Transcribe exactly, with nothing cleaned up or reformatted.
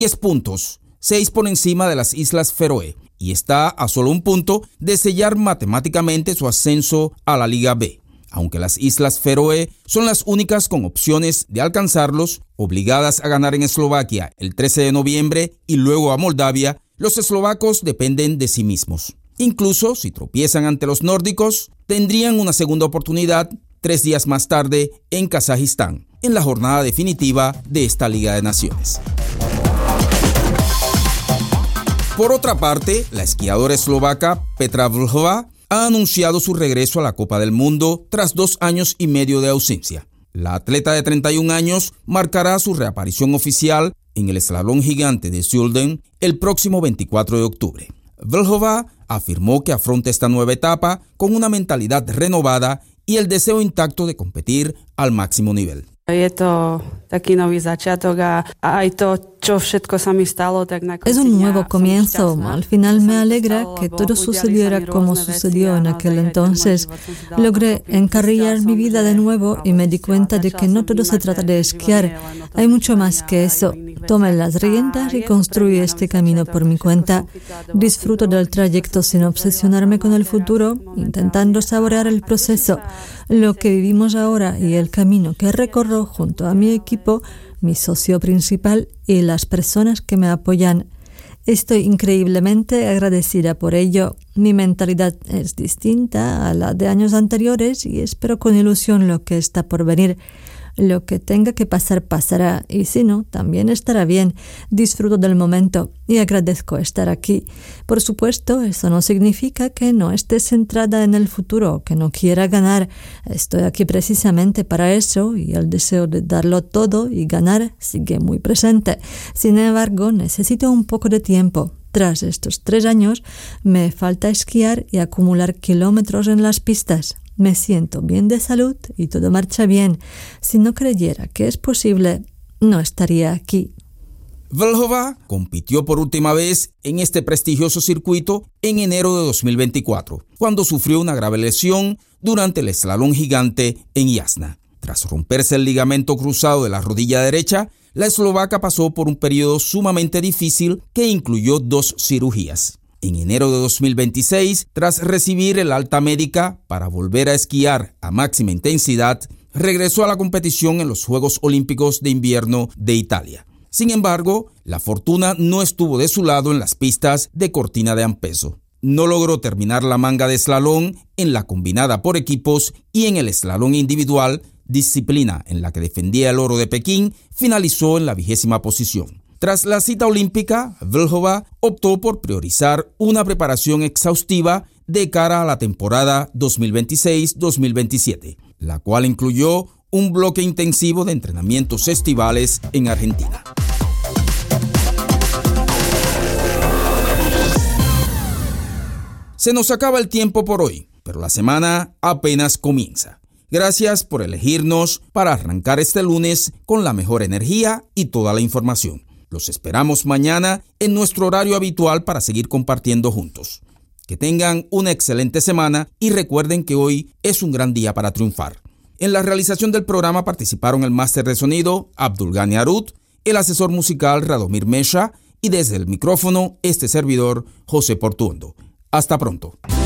diez puntos, seis por encima de las Islas Feroe, y está a solo un punto de sellar matemáticamente su ascenso a la Liga B. Aunque las Islas Feroe son las únicas con opciones de alcanzarlos, obligadas a ganar en Eslovaquia el trece de noviembre y luego a Moldavia, los eslovacos dependen de sí mismos. Incluso si tropiezan ante los nórdicos, tendrían una segunda oportunidad tres días más tarde en Kazajistán, en la jornada definitiva de esta Liga de Naciones. Por otra parte, la esquiadora eslovaca Petra Vlhová ha anunciado su regreso a la Copa del Mundo tras dos años y medio de ausencia. La atleta de treinta y un años marcará su reaparición oficial en el eslalon gigante de Zolden el próximo veinticuatro de octubre. Vlhová afirmó que afronta esta nueva etapa con una mentalidad renovada y el deseo intacto de competir al máximo nivel. Es un nuevo comienzo. Al final me alegra que todo sucediera como sucedió en aquel entonces. Logré encarrilar mi vida de nuevo y me di cuenta de que no todo se trata de esquiar. Hay mucho más que eso. Tomé las riendas y construí este camino por mi cuenta. Disfruto del trayecto sin obsesionarme con el futuro, intentando saborear el proceso. Lo que vivimos ahora y el camino que recorro junto a mi equipo, mi socio principal y las personas que me apoyan. Estoy increíblemente agradecida por ello. Mi mentalidad es distinta a la de años anteriores y espero con ilusión lo que está por venir. Lo que tenga que pasar, pasará, y si no, también estará bien. Disfruto del momento y agradezco estar aquí. Por supuesto, eso no significa que no esté centrada en el futuro, que no quiera ganar. Estoy aquí precisamente para eso y el deseo de darlo todo y ganar sigue muy presente. Sin embargo, necesito un poco de tiempo. Tras estos tres años, me falta esquiar y acumular kilómetros en las pistas. Me siento bien de salud y todo marcha bien. Si no creyera que es posible, no estaría aquí. Vlhová compitió por última vez en este prestigioso circuito en enero de dos mil veinticuatro, cuando sufrió una grave lesión durante el eslalon gigante en Jasna. Tras romperse el ligamento cruzado de la rodilla derecha, la eslovaca pasó por un periodo sumamente difícil que incluyó dos cirugías. En enero de dos mil veintiséis, tras recibir el alta médica para volver a esquiar a máxima intensidad, regresó a la competición en los Juegos Olímpicos de Invierno de Italia. Sin embargo, la fortuna no estuvo de su lado en las pistas de Cortina d'Ampezzo. No logró terminar la manga de slalom en la combinada por equipos y en el slalom individual, disciplina en la que defendía el oro de Pekín, finalizó en la vigésima posición. Tras la cita olímpica, Vlhová optó por priorizar una preparación exhaustiva de cara a la temporada dos mil veintiséis dos mil veintisiete, la cual incluyó un bloque intensivo de entrenamientos estivales en Argentina. Se nos acaba el tiempo por hoy, pero la semana apenas comienza. Gracias por elegirnos para arrancar este lunes con la mejor energía y toda la información. Los esperamos mañana en nuestro horario habitual para seguir compartiendo juntos. Que tengan una excelente semana y recuerden que hoy es un gran día para triunfar. En la realización del programa participaron el máster de sonido Abdulgani Arut, el asesor musical Radomir Mesha y desde el micrófono este servidor José Portuondo. Hasta pronto.